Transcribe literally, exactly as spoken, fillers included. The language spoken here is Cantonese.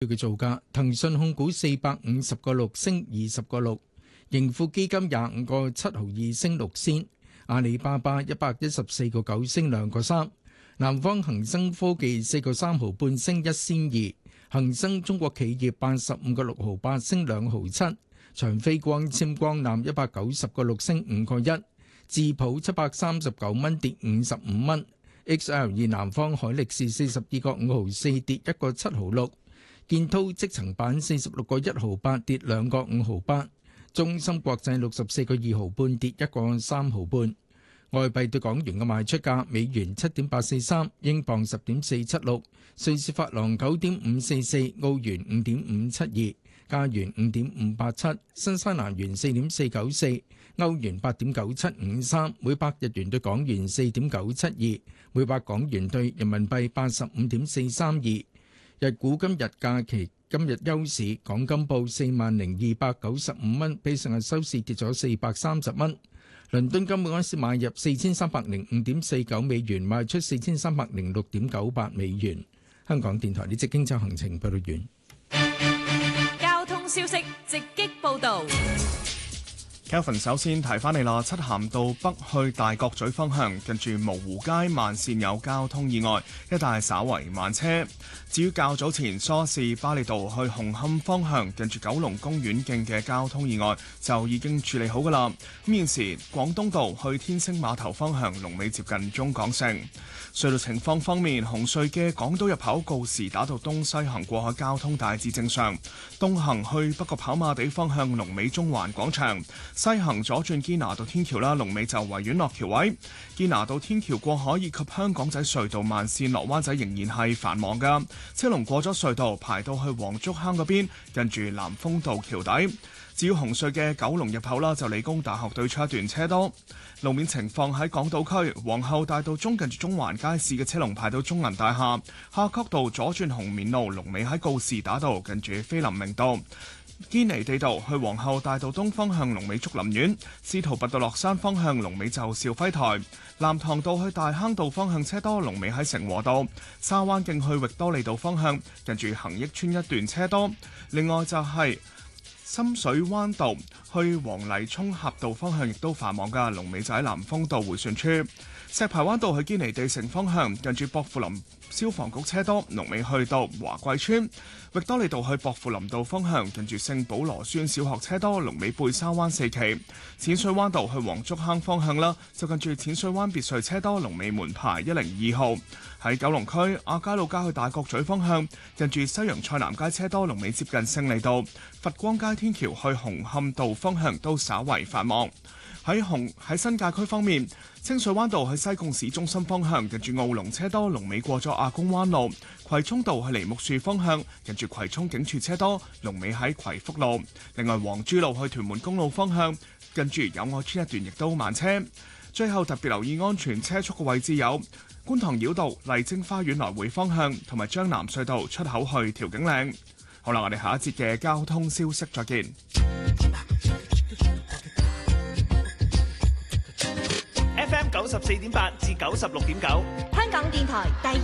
嘅造價，騰訊控股四百五十個六升二十個六，盈富基金廿五個七毫二升六仙，阿里巴巴一百一十四個九升兩個三，南方恒生科技四個三毫半升一仙二，恒生中國企業八十五個六毫八升兩毫七，長飛光纖光纜一百九十個六升五個一，智普七百三十九蚊跌五十五蚊。X L 二南方海力士四十二個五毫四跌一個七毫六，建滔積層板四十六個一毫八跌兩個五毫八，中芯國際六十四個二毫半跌一個三毫半。外幣對港元嘅賣出價：美元七點八四三，英鎊十點四七六，瑞士法郎九點五四四，澳元五點五七二，加元五點五八七，新西蘭元四點四九四，歐元八點九七五三，每百日元對港元四點九七二，每百港元對人民幣八十五點四三二。日股今日假期今日休市，港金報四萬零二百九十五蚊，比上日收市跌咗四百三十蚊。倫敦金每盎司買入四千三百零五點四九美元，賣出四千三百零六點九八美元。香港電台呢節經濟行程報道完。 交通消息直擊報導。 Kelvin 首先提翻你啦，漆咸道北去大角咀方向，近住蕪湖街慢線有交通意外，一帶稍為慢車。至於較早前梳士巴利道去紅磡方向，近住九龍公園徑嘅交通意外就已經處理好㗎啦。咁現時廣東道去天星碼頭方向，龍尾接近中港城。隧道情況方面，紅隧嘅港島入口告士打道東西行過海交通大致正常，東行去北角跑馬地方向龍尾中環廣場，西行左轉堅拿道天橋啦，龍尾就維園落橋位。堅拿道天橋過海以及香港仔隧道慢線落灣仔仍然係繁忙噶，車龍過咗隧道排到去黃竹坑嗰邊，近住南豐道橋底。至於紅隧嘅九龍入口啦，就理工大學對出一段車多。路面情況喺港島區皇后大道中近住中環街市嘅車龍排到中銀大廈，夏慤道左轉紅棉路龍尾喺告士打道近住菲林明道。堅尼地道去皇后大道東方向龍尾竹林苑，司徒拔道落山方向龍尾就肇輝台，藍塘道去大坑道方向車多，龍尾喺成和道，沙灣徑去域多利道方向近住恒益村一段車多。另外就係深水灣道去黃泥涌峽道方向亦都繁忙噶，龍尾就喺南豐道迴旋處。石排灣道去堅尼地城方向近住薄扶林消防局車多，龍尾去到華貴村。域多利道去薄扶林道方向近住聖保羅孫小學車多，龍尾貝沙灣四期。淺水灣道去黃竹坑方向啦，就近住淺水灣別墅車多，龍尾門牌一零二號。喺九龍區亞皆老街去大角咀方向近住西洋菜南街車多，龍尾接近勝利道。佛光街天橋去紅磡道方向都稍為繁忙。喺紅喺新界區方面，清水灣道去西貢市中心方向近住澳龍車多，龍尾過咗亞公灣路。葵涌道去梨木樹方向近住葵涌警署車多，龍尾喺葵福路。另外黃珠路去屯門公路方向近住友愛村一段亦都慢車。最後特別留意安全車速嘅位置有觀塘繞道麗晶花園來回方向，同埋將南隧道出口去調景嶺。好啦，我哋下一節嘅交通消息再見。 F M 九十四點八至九十六點九， 香港電台第